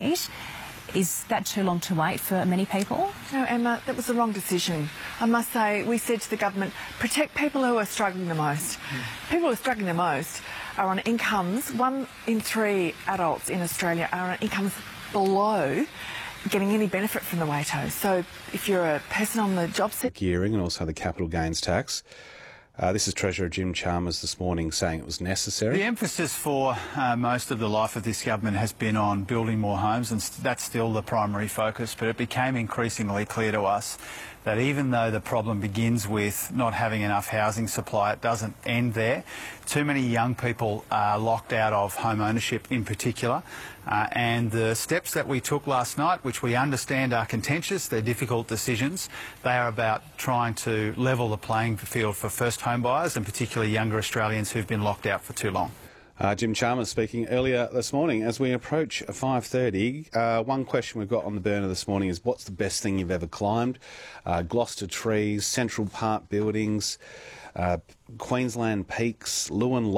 wait. Is that too long to wait for many people? No, Emma, that was the wrong decision. I must say, we said to the government, protect people who are struggling the most. People who are struggling the most are on incomes. 1 in 3 adults in Australia are on incomes below getting any benefit from the WATO. So if you're a person on the job set... Gearing and also the capital gains tax. This is Treasurer Jim Chalmers this morning saying it was necessary. The emphasis for most of the life of this government has been on building more homes, and that's still the primary focus, but it became increasingly clear to us that even though the problem begins with not having enough housing supply, it doesn't end there. Too many young people are locked out of home ownership in particular, and the steps that we took last night, which we understand are contentious, they're difficult decisions, they are about trying to level the playing field for first home buyers and particularly younger Australians who've been locked out for too long. Jim Chalmers speaking earlier this morning. As we approach 5:30, one question we've got on the burner this morning is what's the best thing you've ever climbed? Gloucester trees, Central Park buildings, Queensland peaks, Lewin